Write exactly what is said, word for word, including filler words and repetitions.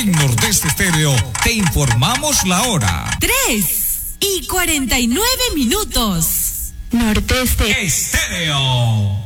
En Nordeste Estéreo te informamos la hora. Tres y cuarenta y nueve minutos. Nordeste Estéreo.